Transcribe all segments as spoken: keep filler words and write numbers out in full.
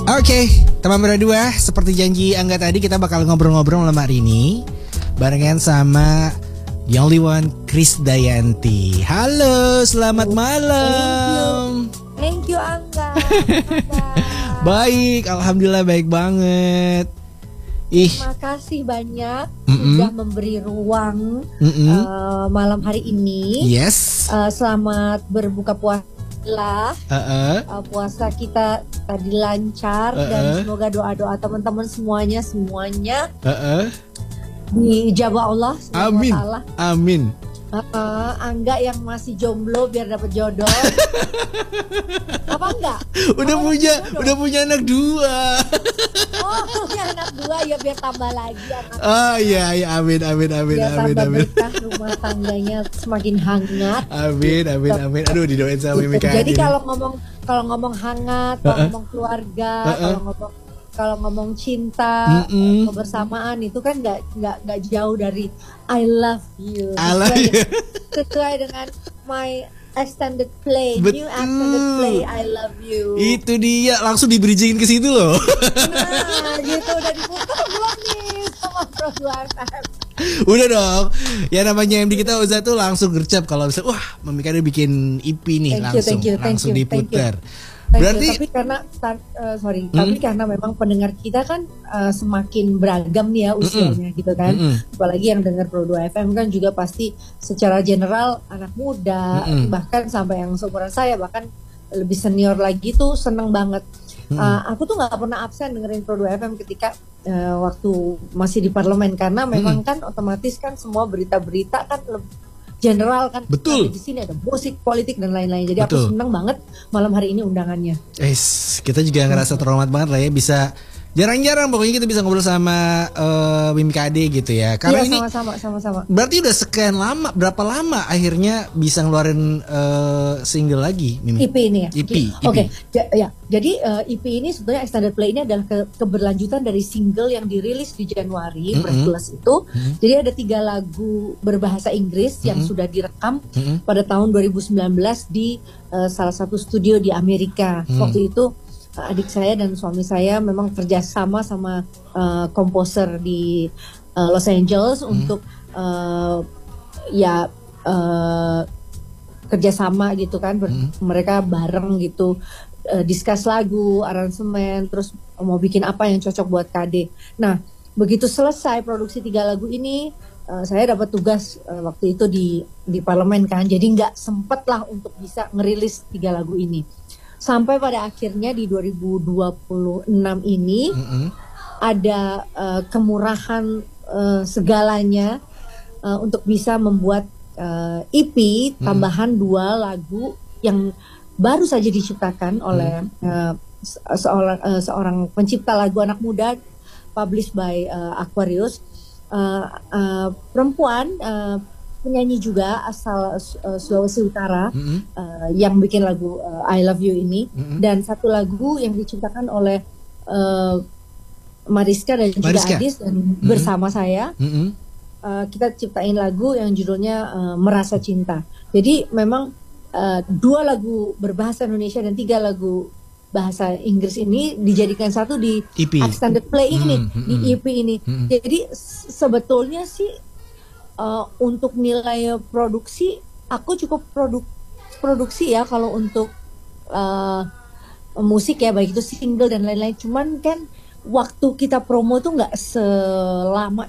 Oke, teman berdua, seperti janji Angga tadi, kita bakal ngobrol-ngobrol malam hari ini barengan sama the only one, Krisdayanti. Halo, selamat malam. Thank you, Angga. Baik, alhamdulillah baik banget. Ih, terima kasih banyak Mm-mm. sudah memberi ruang uh, uh, malam hari ini. Yes. Uh, selamat berbuka puasa. Lah, uh-uh. uh, puasa kita tadi lancar uh-uh. dan semoga doa-doa teman-teman semuanya semuanya uh-uh. dijabah Allah. Amin. Taala. Amin. Uh, Angga yang masih jomblo biar dapat jodoh. Apa enggak? Udah oh, punya, jodoh. udah punya anak dua. Oh, punya anak dua ya biar tambah lagi anak. Oh iya, iya, amin, amin, amin, biar amin, tambah amin. berkah rumah tangganya semakin hangat. Amin, amin, amin. Aduh, didoain sama Mimi Kak. Jadi kalau ngomong kalau ngomong hangat, kalau uh-uh. ngomong keluarga, uh-uh. kalau ngomong kalau ngomong cinta, Mm-mm. kebersamaan itu kan nggak nggak nggak jauh dari I love you. I love you. Sesuai dengan my extended play, Betul. new extended play I love you. Itu dia, langsung dibridgingin ke situ loh. Nah, gitu udah diputar belum nih sama perbuatan. Udah dong. Ya namanya M D kita Uza tuh langsung gercep kalau bisa. Wah, Mami Kade bikin E P nih, thank langsung you, thank you, langsung thank you, diputar. Thank you. Berarti tapi karena uh, sorry, hmm? tapi karena memang pendengar kita kan uh, semakin beragam nih ya usianya, mm-mm. gitu kan. Mm-mm. Apalagi yang dengar Pro dua F M kan juga pasti secara general anak muda, mm-mm. bahkan sampai yang seumuran saya, bahkan lebih senior lagi tuh seneng banget. Mm-hmm. Uh, aku tuh nggak pernah absen dengerin Pro dua F M ketika uh, waktu masih di parlemen karena memang mm-hmm. kan otomatis kan semua berita-berita kan lebih general kan. Betul. Di sini ada musik, politik dan lain-lain. Jadi Betul. aku seneng banget malam hari ini undangannya. Eh, kita juga ngerasa terhormat banget lah ya bisa jarang-jarang pokoknya kita bisa ngobrol sama uh, Mimi Kade gitu ya. Karena iya, ini sama-sama, sama-sama. Berarti udah sekian lama, berapa lama akhirnya bisa ngeluarin uh, single lagi, Mimi? E P ini ya. E P. Oke, okay. ja, ya. Jadi uh, E P ini sebetulnya extended play ini adalah ke keberlanjutan dari single yang dirilis di Januari, mm-hmm. Press Plus itu. Mm-hmm. Jadi ada tiga lagu berbahasa Inggris mm-hmm. yang sudah direkam mm-hmm. pada tahun dua ribu sembilan belas di uh, salah satu studio di Amerika. Mm-hmm. Waktu itu adik saya dan suami saya memang kerjasama sama uh, komposer di uh, Los Angeles hmm. untuk uh, ya uh, kerjasama gitu kan, Ber- hmm. mereka bareng gitu uh, discuss lagu, aransemen, terus mau bikin apa yang cocok buat Kade. Nah begitu selesai produksi tiga lagu ini, uh, saya dapat tugas uh, waktu itu di di parlemen kan, jadi nggak sempet lah untuk bisa ngerilis tiga lagu ini. Sampai pada akhirnya di dua ribu dua puluh enam ini mm-hmm. ada uh, kemurahan uh, segalanya uh, untuk bisa membuat uh, E P mm-hmm. tambahan dua lagu yang baru saja diciptakan oleh mm-hmm. uh, seorang uh, seorang pencipta lagu anak muda, published by uh, Aquarius, uh, uh, perempuan. Uh, penyanyi juga asal uh, Sulawesi Utara mm-hmm. uh, yang bikin lagu uh, I Love You ini mm-hmm. dan satu lagu yang diciptakan oleh uh, Mariska dan juga Mariska. Adis dan mm-hmm. bersama saya mm-hmm. uh, kita ciptain lagu yang judulnya uh, Merasa Cinta. Jadi memang uh, dua lagu berbahasa Indonesia dan tiga lagu bahasa Inggris ini dijadikan satu di E P. extended play ini mm-hmm. di E P ini. Mm-hmm. Jadi sebetulnya sih Uh, untuk nilai produksi aku cukup produk produksi ya kalau untuk uh, musik ya, baik itu single dan lain-lain. Cuman kan waktu kita promo tuh nggak selama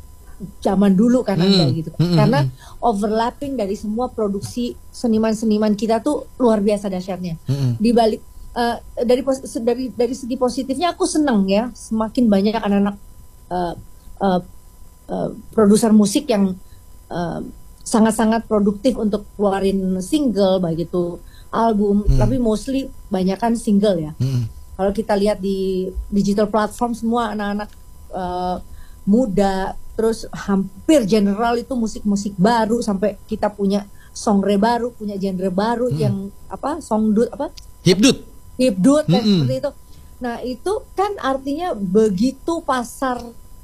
zaman dulu kan hmm. ada gitu kan. Hmm. Karena overlapping dari semua produksi seniman-seniman kita tuh luar biasa dahsyatnya. Hmm. Di balik uh, dari dari dari segi positifnya aku seneng ya, semakin banyak anak-anak uh, uh, uh, produser musik yang Uh, sangat-sangat produktif untuk keluarin single, baik itu album, hmm. tapi mostly banyakan single ya. Hmm. Kalau kita lihat di digital platform semua anak-anak uh, muda, terus hampir general itu musik-musik baru, sampai kita punya genre baru, punya genre baru hmm. yang apa songdut apa hipdut, hipdut kan hmm. seperti itu. Nah itu kan artinya begitu pasar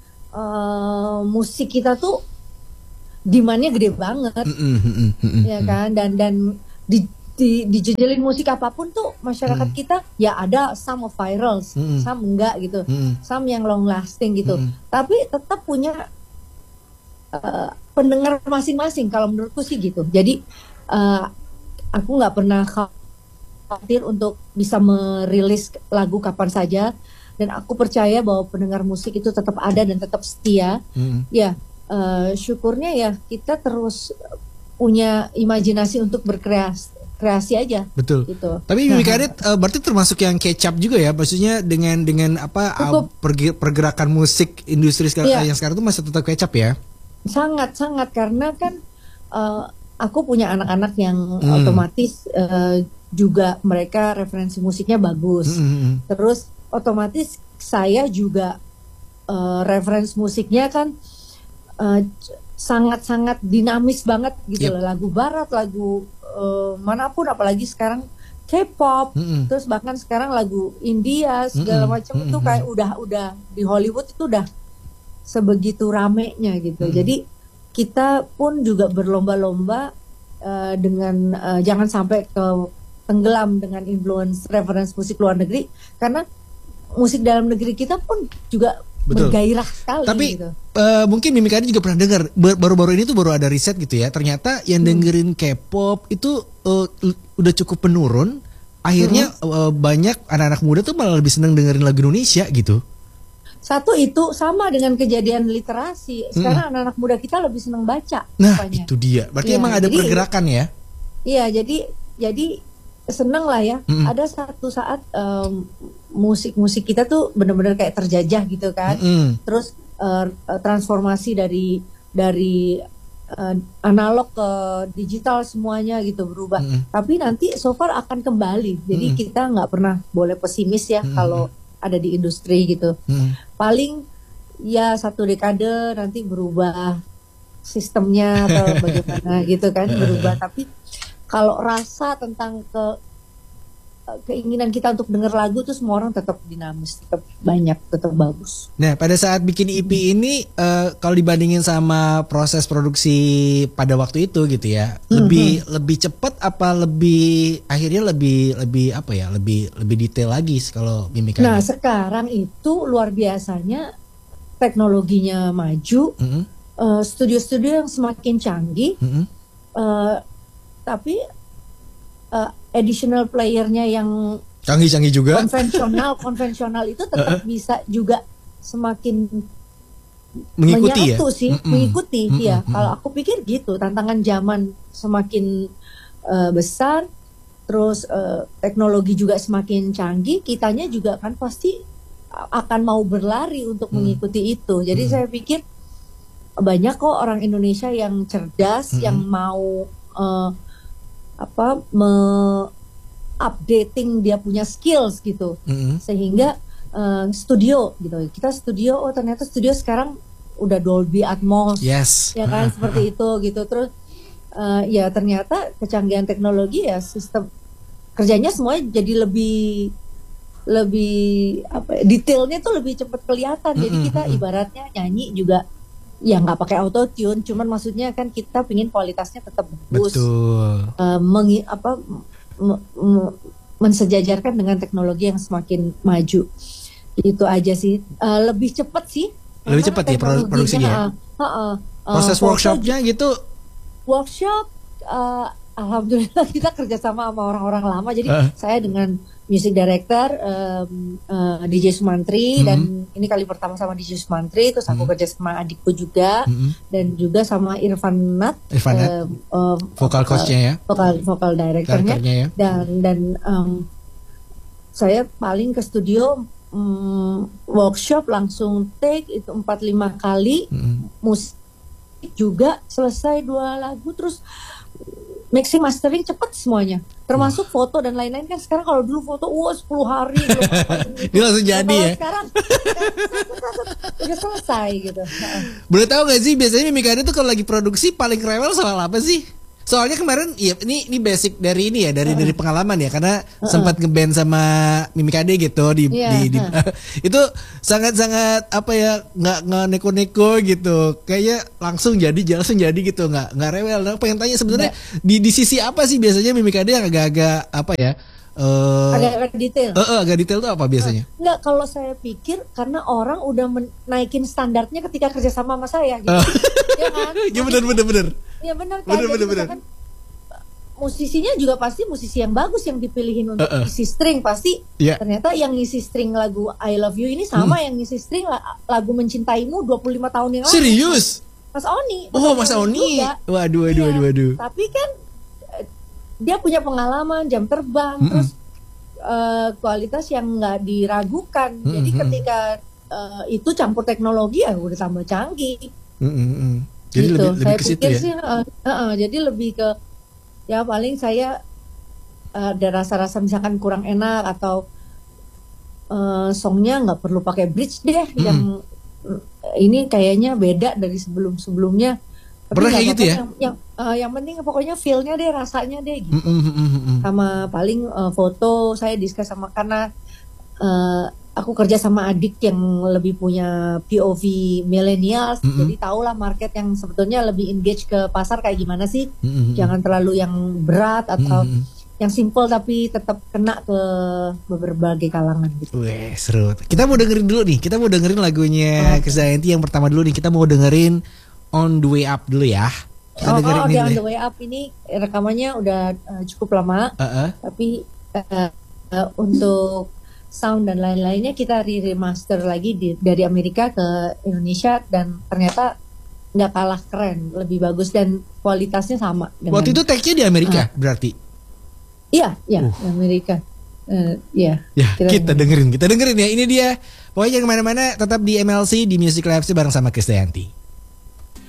uh, musik kita tuh demandnya gede banget, mm, mm, mm, mm, ya kan, dan dan di di dijejelin musik apapun tuh masyarakat hmm. kita ya ada some of virals, hmm. some enggak gitu, hmm. some yang long lasting gitu. Hmm. Tapi tetap punya uh, pendengar masing-masing kalau menurutku sih gitu. Jadi uh, aku nggak pernah khawatir untuk bisa merilis lagu kapan saja, dan aku percaya bahwa pendengar musik itu tetap ada dan tetap setia. Hmm. Ya, uh, syukurnya ya kita terus punya imajinasi untuk berkreasi kreasi aja. Betul. Gitu. Tapi Mimi Karit uh, berarti termasuk yang kecap juga ya, maksudnya dengan dengan apa uh, pergerakan musik industri sekarang yeah. yang sekarang itu masih tetap kecap ya? Sangat sangat karena kan uh, aku punya anak-anak yang hmm. otomatis uh, juga mereka referensi musiknya bagus. Hmm. Terus otomatis saya juga uh, referensi musiknya kan uh, sangat-sangat dinamis banget gitu yep. loh. Lagu barat, lagu uh, manapun, apalagi sekarang K-pop, mm-hmm. terus bahkan sekarang lagu India segala mm-hmm. macam mm-hmm. itu kayak udah udah di Hollywood itu udah sebegitu ramenya gitu. Mm-hmm. Jadi kita pun juga berlomba-lomba uh, dengan uh, jangan sampai ke tenggelam dengan influence reference musik luar negeri, karena musik dalam negeri kita pun juga betul. Bergairah sekali. Tapi gitu. uh, mungkin Mimi Karit juga pernah dengar baru-baru ini tuh baru ada riset gitu ya. Ternyata yang dengerin K-pop itu uh, udah cukup menurun. Akhirnya hmm. uh, banyak anak-anak muda tuh malah lebih senang dengerin lagu Indonesia gitu. Satu itu sama dengan kejadian literasi. Sekarang hmm. anak-anak muda kita lebih senang baca. Nah, rupanya. Itu dia. Berarti ya, emang ada jadi, pergerakan ya? Iya, jadi jadi seneng lah ya. Hmm. Ada satu saat um, musik-musik kita tuh benar-benar kayak terjajah gitu kan. Mm-hmm. Terus uh, transformasi dari dari uh, analog ke digital semuanya gitu berubah. Mm-hmm. Tapi nanti so far akan kembali. Jadi mm-hmm. kita nggak pernah boleh pesimis ya mm-hmm. kalau ada di industri gitu. Mm-hmm. Paling ya satu dekade nanti berubah sistemnya atau bagaimana gitu kan berubah. Tapi kalau rasa tentang ke keinginan kita untuk dengar lagu tuh semua orang tetap dinamis, tetap banyak, tetap bagus. Nah, pada saat bikin E P ini uh, kalau dibandingin sama proses produksi pada waktu itu gitu ya, mm-hmm. lebih lebih cepat apa lebih akhirnya lebih lebih apa ya, lebih lebih detail lagi kalau Mimi Karit. Nah, sekarang itu luar biasanya teknologinya maju, mm-hmm. uh, studio-studio yang semakin canggih, mm-hmm. uh, tapi uh, additional playernya yang canggih-canggih juga konvensional konvensional itu tetap bisa juga semakin mengikuti menyatu ya? sih mm-mm. mengikuti mm-mm. ya. Mm-mm. Kalau aku pikir gitu, tantangan zaman semakin uh, besar, terus uh, teknologi juga semakin canggih, kitanya juga kan pasti akan mau berlari untuk mm. mengikuti itu. Jadi mm. saya pikir banyak kok orang Indonesia yang cerdas, mm. yang mau uh, apa me-updating dia punya skills gitu, mm-hmm. sehingga uh, studio gitu, kita studio, oh ternyata studio sekarang udah Dolby Atmos, yes. ya kan seperti itu gitu. Terus uh, ya ternyata kecanggihan teknologi ya sistem kerjanya semuanya jadi lebih lebih apa detailnya tuh lebih cepat kelihatan. Mm-hmm. Jadi kita ibaratnya nyanyi juga ya nggak pakai auto tune, cuman maksudnya kan kita pingin kualitasnya tetap bagus. Betul. Uh, mengi, apa m- m- mensejajarkan dengan teknologi yang semakin maju. Itu aja sih. Uh, lebih cepat sih. Lebih cepat ya produksinya. Uh, uh, uh, uh, Proses workshopnya gitu. Workshop, uh, alhamdulillah kita kerjasama sama orang-orang lama. Jadi uh. saya dengan music director um, uh, D J Sumantri, mm-hmm. dan ini kali pertama sama D J Sumantri, terus aku mm-hmm. kerja sama adikku juga, mm-hmm. dan juga sama Irfan Nat, Irfan Nat. Uh, uh, vokal coachnya ya, vokal vokal directornya, ya. dan dan um, saya paling ke studio um, workshop langsung take itu empat lima kali, mm-hmm. musik juga selesai dua lagu, terus mixing mastering cepet semuanya, termasuk uh. foto dan lain-lain. Kan sekarang kalau dulu foto wah sepuluh hari ini langsung jadi ya. Sekarang udah selesai gitu. Boleh tahu gak sih biasanya Mimi Karit itu kalau lagi produksi paling rewel soal apa sih? Soalnya kemarin ya ini ini basic dari ini ya dari uh. dari pengalaman ya karena uh. sempat ngeband sama Mimi Kade gitu di yeah, di, di uh. itu sangat-sangat apa ya nggak nggak neko-neko gitu kayaknya langsung jadi langsung jadi gitu nggak nggak rewel. Nah, pengen tanya sebenarnya di di sisi apa sih biasanya Mimi Kade yang agak-agak apa ya? Uh, agak detail. Uh, uh, agak detail tuh apa biasanya? Uh, enggak, kalau saya pikir karena orang udah naikin standarnya ketika kerja sama sama saya gitu. Uh. Ya kan? Ya benar benar benar. Ya benar kan. Benar benar benar. Musisinya juga pasti musisi yang bagus yang dipilihin untuk uh, uh. isi string pasti. Yeah. Ternyata yang ngisi string lagu I Love You ini sama hmm. yang ngisi string lagu Mencintaimu dua puluh lima tahun yang lalu. Serius? Mas Oni. Mas oh, Mas Oni. Juga. Waduh waduh waduh waduh. Tapi kan dia punya pengalaman jam terbang mm-hmm. terus uh, kualitas yang nggak diragukan. Mm-hmm. Jadi ketika uh, itu campur teknologi ya udah tambah canggih. Mm-hmm. Jadi gitu. lebih, lebih saya ke situ pikir ya. Sih, uh, uh, uh, jadi lebih ke ya paling saya uh, ada rasa-rasa misalkan kurang enak atau uh, songnya nggak perlu pakai bridge deh mm-hmm. yang uh, ini kayaknya beda dari sebelum-sebelumnya. Pernah kayak gitu ya? Yang, yang, uh, yang penting pokoknya feel-nya deh, rasanya deh gitu. Mm, mm, mm, mm. Sama paling uh, foto saya discuss sama karena uh, aku kerja sama adik yang lebih punya P O V millennials, mm, mm. jadi tahulah market yang sebetulnya lebih engage ke pasar kayak gimana sih. Mm, mm. Jangan terlalu yang berat atau mm, mm. yang simple tapi tetap kena ke berbagai kalangan gitu. Wih, seru. Kita mau dengerin dulu nih. Kita mau dengerin lagunya okay. Krisdayanti yang pertama dulu nih. Kita mau dengerin On The Way Up dulu ya. Kita oh, oh okay, On The Way Up ini rekamannya udah uh, cukup lama, uh-uh. tapi uh, uh, untuk sound dan lain-lainnya kita re-remaster lagi di, dari Amerika ke Indonesia dan ternyata nggak kalah keren, lebih bagus dan kualitasnya sama. Dengan, waktu itu take-nya di Amerika uh, berarti? Iya, iya uh. Amerika. Uh, ya, ya kita, kita dengerin, kita dengerin ya. Ini dia. Pokoknya jangan kemana-mana, tetap di M L C di Music Live bareng sama Krisdayanti.